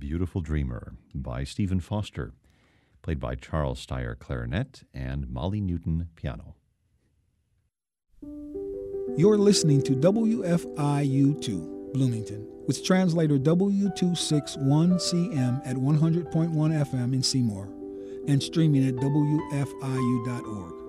Beautiful Dreamer by Stephen Foster, played by Charles Steyer clarinet and Molly Newton piano. You're listening to WFIU2 Bloomington with translator W261CM at 100.1 FM in Seymour and streaming at WFIU.org.